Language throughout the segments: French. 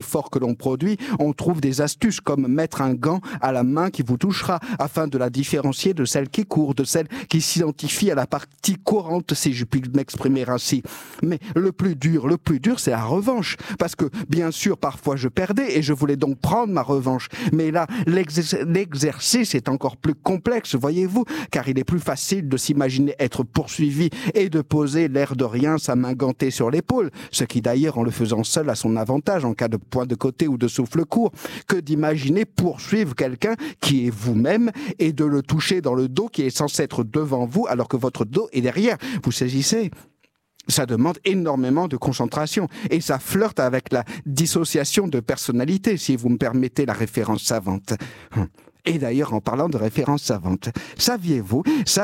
l'effort que l'on produit, on trouve des astuces comme mettre un gant à la main qui vous touchera afin de la différencier de celle qui court, de celle qui s'identifie à la partie courante, si je puis m'exprimer ainsi. Mais le plus dur, c'est la revanche. Parce que, bien sûr, parfois je perdais et je voulais donc prendre ma revanche. Mais là, l'exercice est encore plus complexe, voyez-vous, car il est plus facile de s'imaginer être poursuivi et de poser l'air de rien sa main gantée sur l'épaule, ce qui d'ailleurs, en le faisant seul, a son avantage en cas de point de côté ou de souffle court, que d'imaginer poursuivre quelqu'un qui est vous-même et de le toucher dans le dos qui est censé être devant vous alors que votre dos est derrière. Vous saisissez ? Ça demande énormément de concentration et ça flirte avec la dissociation de personnalité, si vous me permettez la référence savante. Et d'ailleurs, en parlant de références savantes, saviez-vous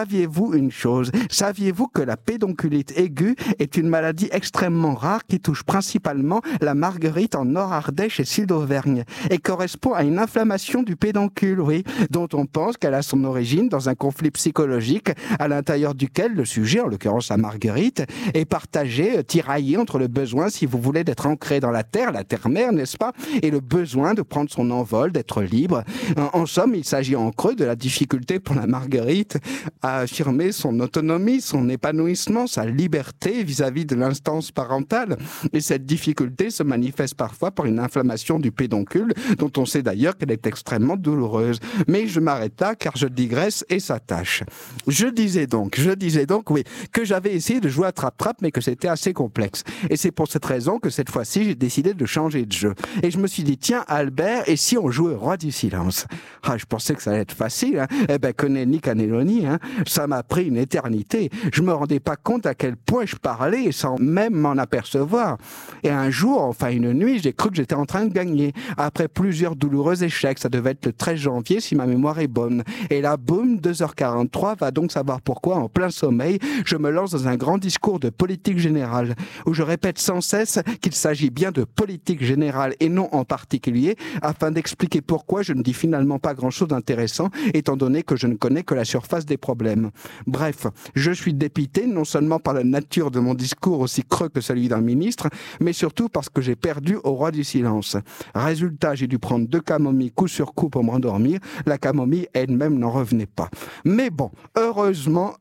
une chose? Saviez-vous que la pédonculite aiguë est une maladie extrêmement rare qui touche principalement la marguerite en Nord-Ardèche et Sud-Auvergne et correspond à une inflammation du pédoncule, oui, dont on pense qu'elle a son origine dans un conflit psychologique à l'intérieur duquel le sujet, en l'occurrence la marguerite, est partagé, tiraillé entre le besoin, si vous voulez, d'être ancré dans la terre-mère, n'est-ce pas, et le besoin de prendre son envol, d'être libre. En somme, il s'agit en creux de la difficulté pour la marguerite à affirmer son autonomie, son épanouissement, sa liberté vis-à-vis de l'instance parentale. Et cette difficulté se manifeste parfois par une inflammation du pédoncule, dont on sait d'ailleurs qu'elle est extrêmement douloureuse. Mais je m'arrête là, car je digresse et ça tâche. Je disais donc, oui, que j'avais essayé de jouer à trappe-trappe, mais que c'était assez complexe. Et c'est pour cette raison que cette fois-ci, j'ai décidé de changer de jeu. Et je me suis dit, tiens, Albert, et si on jouait au roi du silence? Je pensais que ça allait être facile, hein. Eh ben, que nenni cannelloni, hein. Ça m'a pris une éternité. Je me rendais pas compte à quel point je parlais sans même m'en apercevoir. Et un jour, enfin une nuit, j'ai cru que j'étais en train de gagner. Après plusieurs douloureux échecs, ça devait être le 13 janvier si ma mémoire est bonne. Et là, boum, 2h43, va donc savoir pourquoi, en plein sommeil, je me lance dans un grand discours de politique générale, où je répète sans cesse qu'il s'agit bien de politique générale et non en particulier, afin d'expliquer pourquoi je ne dis finalement pas grand-chose d'intéressant, étant donné que je ne connais que la surface des problèmes. Bref, je suis dépité non seulement par la nature de mon discours aussi creux que celui d'un ministre, mais surtout parce que j'ai perdu au roi du silence. Résultat, j'ai dû prendre 2 camomilles coup sur coup pour m'endormir. La camomille elle-même n'en revenait pas. Mais bon, heureusement,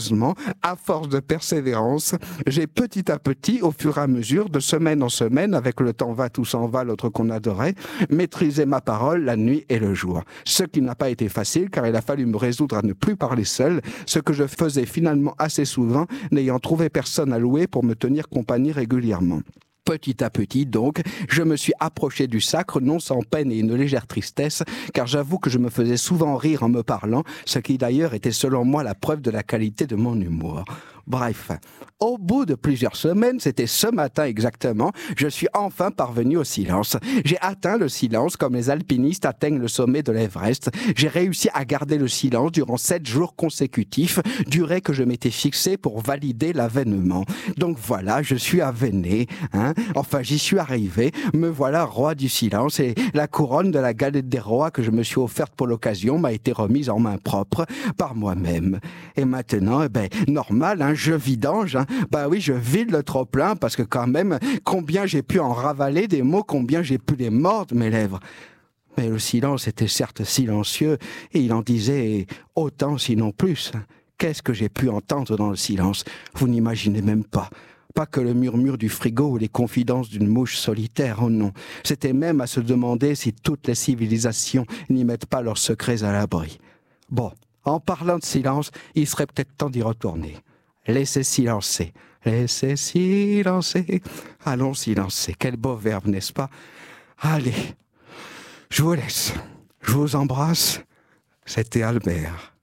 à force de persévérance, j'ai petit à petit, au fur et à mesure, de semaine en semaine, avec le temps va, tout s'en va, l'autre qu'on adorait, maîtrisé ma parole la nuit et le jour. Ce qui n'a pas été facile, car il a fallu me résoudre à ne plus parler seul, ce que je faisais finalement assez souvent, n'ayant trouvé personne à louer pour me tenir compagnie régulièrement. Petit à petit, donc, je me suis approché du sacre, non sans peine et une légère tristesse, car j'avoue que je me faisais souvent rire en me parlant, ce qui d'ailleurs était selon moi la preuve de la qualité de mon humour. Bref, au bout de plusieurs semaines, c'était ce matin exactement, je suis enfin parvenu au silence. J'ai atteint le silence comme les alpinistes atteignent le sommet de l'Everest. J'ai réussi à garder le silence durant 7 jours consécutifs, durée que je m'étais fixée pour valider l'avènement. Donc voilà, je suis avèné, hein. Enfin, j'y suis arrivé, me voilà roi du silence et la couronne de la galette des rois que je me suis offerte pour l'occasion m'a été remise en main propre par moi-même. Et maintenant, normal, hein, je vidange, hein. Bah oui, je vide le trop-plein parce que quand même, combien j'ai pu en ravaler des mots, combien j'ai pu les mordre de mes lèvres. Mais le silence était certes silencieux et il en disait autant sinon plus. Qu'est-ce que j'ai pu entendre dans le silence? Vous n'imaginez même pas. Pas que le murmure du frigo ou les confidences d'une mouche solitaire, oh non. C'était même à se demander si toutes les civilisations n'y mettent pas leurs secrets à l'abri. Bon, en parlant de silence, il serait peut-être temps d'y retourner. Laissez silencer. Laissez silencer. Allons silencer. Quel beau verbe, n'est-ce pas? Allez, je vous laisse. Je vous embrasse. C'était Albert.